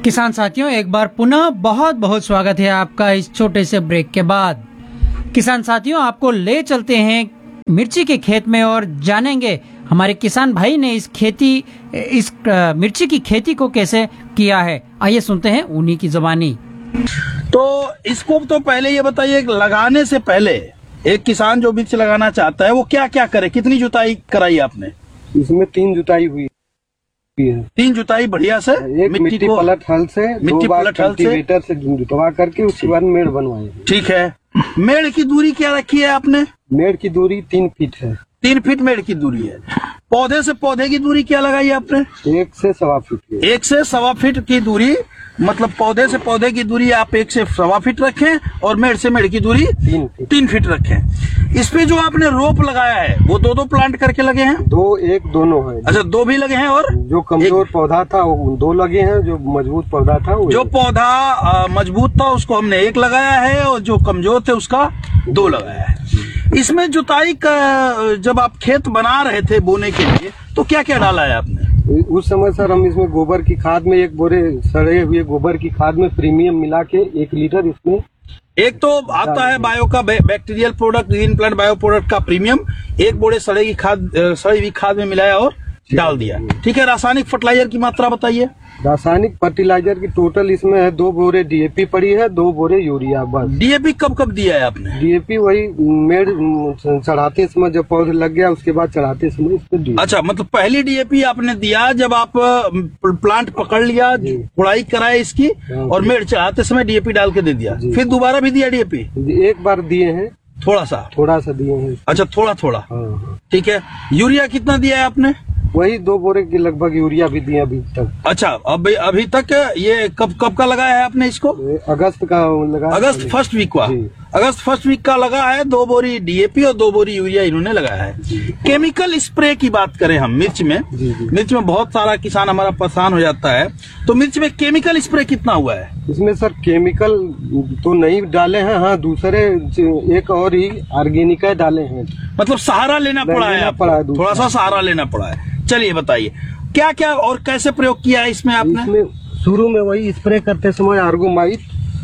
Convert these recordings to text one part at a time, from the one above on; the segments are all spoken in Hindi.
किसान साथियों, एक बार पुनः बहुत बहुत स्वागत है आपका इस छोटे से ब्रेक के बाद। किसान साथियों, आपको ले चलते हैं मिर्ची के खेत में और जानेंगे हमारे किसान भाई ने इस मिर्ची की खेती को कैसे किया है। आइए सुनते हैं उन्हीं की जुबानी। तो इसको तो पहले ये बताइए, लगाने से पहले एक किसान जो मिर्च लगाना चाहता है वो क्या क्या करे, कितनी जुताई कराई आपने? इसमें 3 जुताई हुई है। 3 जुताई बढ़िया से, एक मिट्टी पलट हल से, मिट्टी पलट हल से कल्टीवेटर से जुतवा करके उसके बाद मेड़ बनवाए। ठीक है। मेड़ की दूरी क्या रखी है आपने? मेड़ की दूरी 3 फीट है। 3 फीट मेड़ की दूरी है। पौधे से पौधे की दूरी क्या लगाई है आपने? 1 से 1.25 फीट। 1 से 1.25 फीट की दूरी, मतलब पौधे से पौधे की दूरी आप 1 से 1.25 फीट रखें और मेड़ से मेड़ की दूरी 3 फीट रखें। इस पे जो आपने रोप लगाया है वो 2-2 प्लांट करके लगे हैं? 2, 1 दोनों है। अच्छा, 2 भी लगे हैं और जो कमजोर पौधा था वो 2 लगे हैं, जो मजबूत पौधा था वो जो पौधा मजबूत था उसको हमने 1 लगाया है और जो कमजोर थे उसका 2 लगाया है। इसमें जुताई का जब आप खेत बना रहे थे बोने के लिए तो क्या क्या डाला है आपने? उस समय सर हम इसमें गोबर की खाद में 1 बोरे सड़े हुए गोबर की खाद में प्रीमियम मिला के 1 लीटर इसमें, एक तो आता है बायो का bacterial product, green plant bio product का प्रीमियम, 1 बोरे सड़ी हुई खाद में मिलाया और डाल दिया। ठीक है। रासायनिक फर्टिलाइजर की मात्रा बताइए। रासायनिक फर्टिलाइजर की टोटल इसमें है 2 बोरे डीएपी पड़ी है, 2 बोरे यूरिया। बस डीएपी कब कब दिया है आपने? डीएपी वही मेड़ चढ़ाते समय, जब पौधे लग गया उसके बाद चढ़ाते समय इसको दिया। अच्छा, मतलब पहली डीएपी आपने दिया जब आप प्लांट पकड़ लिया, गुड़ाई कराए इसकी और मेड़ चढ़ाते समय डीएपी डाल के दे दिया। फिर दोबारा भी दिया डीएपी? 1 बार दिए हैं, थोड़ा सा दिए हैं। अच्छा, थोड़ा। हाँ। ठीक है। यूरिया कितना दिया है आपने? वही 2 बोरे के लगभग यूरिया भी दिया अभी तक। अच्छा, अभी तक ये कब का लगाया है आपने इसको? अगस्त का लगा। अगस्त फर्स्ट वीक का? अगस्त फर्स्ट वीक का लगा है। 2 बोरी डीएपी और 2 बोरी यूरिया इन्होंने लगाया है। केमिकल स्प्रे की बात करें हम मिर्च में, मिर्च में बहुत सारा किसान हमारा परेशान हो जाता है, तो मिर्च में केमिकल स्प्रे कितना हुआ है? इसमें सर केमिकल तो नहीं डाले हैं, हाँ दूसरे एक और ही ऑर्गेनिक डाले हैं। मतलब सहारा लेना पड़ा है, थोड़ा सा सहारा लेना पड़ा है। चलिए बताइए क्या क्या और कैसे प्रयोग किया है इसमें आपने? इसमें शुरू में वही स्प्रे करते समय आर्गोमाइट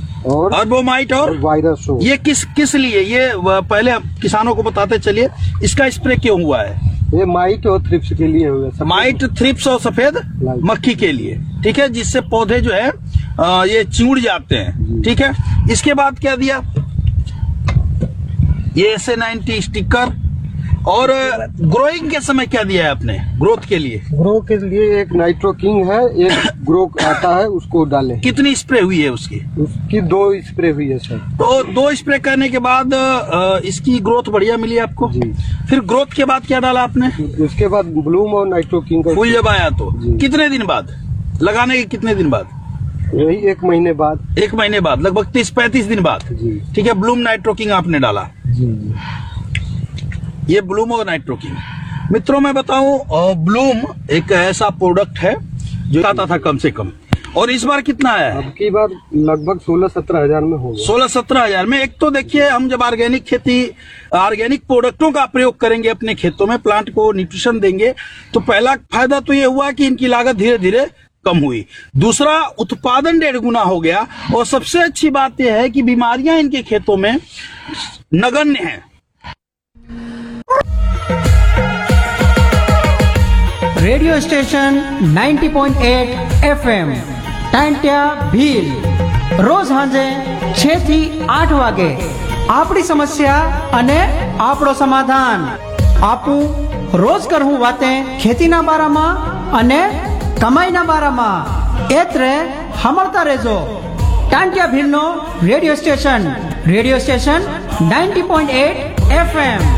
और वायरस। ये किस लिए, ये पहले किसानों को बताते चलिए, इसका स्प्रे क्यों हुआ है? ये माइट और थ्रिप्स के लिए हुआ। माइट, थ्रिप्स और सफेद मक्खी के लिए। ठीक है, जिससे पौधे जो है ये चिउड़ जाते हैं। ठीक है। इसके बाद क्या दिया? ये SA-90 स्टिकर। और ग्रोइंग के समय क्या दिया है आपने ग्रोथ के लिए? ग्रो के लिए एक नाइट्रो किंग है, एक ग्रो आता है उसको डाले। कितनी स्प्रे हुई है उसकी? 2 स्प्रे हुई है सर। तो 2 स्प्रे करने के बाद इसकी ग्रोथ बढ़िया मिली आपको जी। फिर ग्रोथ के बाद क्या डाला आपने? उसके बाद ब्लूम और नाइट्रो किंग का फूल जब आया तो कितने दिन बाद लगाने के? कितने दिन बाद? यही 1 महीने बाद। 1 महीने बाद, लगभग 30-35 दिन बाद। ठीक है। ब्लूम नाइट्रो किंग आपने डाला जी। ये ब्लूम और नाइट्रो किंग, मित्रों मैं बताऊं, ब्लूम एक ऐसा प्रोडक्ट है जो आता था कम से कम, और इस बार कितना आया है? अब की बार लगभग 16-17 हजार में होगा। 16-17 हजार में। एक तो देखिए, हम जब ऑर्गेनिक प्रोडक्टों का प्रयोग करेंगे अपने खेतों में, प्लांट को न्यूट्रिशन देंगे, तो पहला फायदा तो ये हुआ कि इनकी लागत धीरे धीरे कम हुई। दूसरा, उत्पादन 1.5 गुना हो गया। और सबसे अच्छी बात यह है कि बीमारियां इनके खेतों में नगण्य हैं। Radio station 90.8 FM Tantya Bhil, रोज हांजे 6 થી 8 વાગે આપણી સમસ્યા અને આપણો સમાધાન આપું રોજ કરવું વાતે ખેતીના બારામાં અને કમાઈના બારામાં એત્રે હમળતા રહેજો टांट्या भीलનો रेडियो स्टेशन 90.8 FM।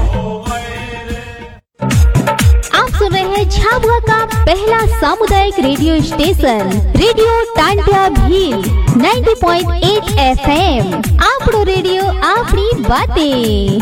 सुन रहे हैं झाबुआ का पहला सामुदायिक radio station radio Tantya Bhil 90.8 FM। आपड़ो radio आपनी बातें।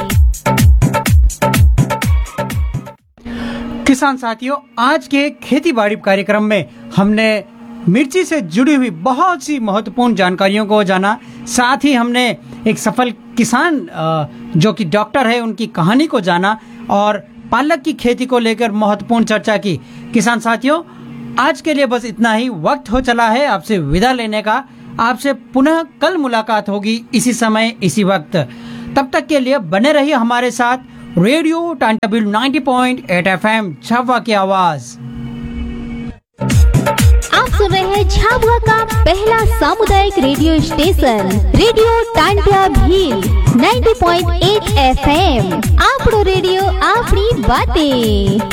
किसान साथियों, आज के खेती बाड़ी कार्यक्रम में हमने मिर्ची से जुड़ी हुई बहुत सी महत्वपूर्ण जानकारियों को जाना। साथ ही हमने एक सफल किसान जो कि डॉक्टर है, उनकी कहानी को जाना और पालक की खेती को लेकर महत्वपूर्ण चर्चा की। किसान साथियों, आज के लिए बस इतना ही। वक्त हो चला है आपसे विदा लेने का। आपसे पुनः कल मुलाकात होगी इसी समय इसी वक्त। तब तक के लिए बने रहिए हमारे साथ। रेडियो टांटा भील 90.8 FM झाबुआ की आवाज। आप सुन रहे हैं झाबुआ का पहला सामुदायिक radio station radio टांटा Bhil 90.8 FM। आपड़ो radio आपनी बातें।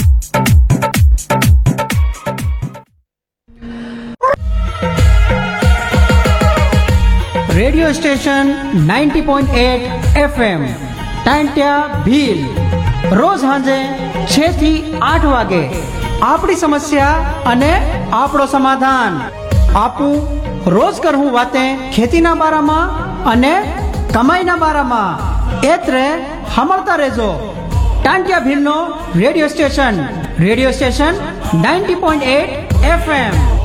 Radio station 90.8 FM Tantya Bhil रोज हांजे 6 થી 8 વાગે આપણી સમસ્યા અને આપણો સમાધાન આપું રોજ કરવું વાતે ખેતીના બારામાં અને કમાઈના બારામાં એત્રે સાંભળતા રહેજો टांट्या भीलનો રેડિયો સ્ટેશન 90.8 FM।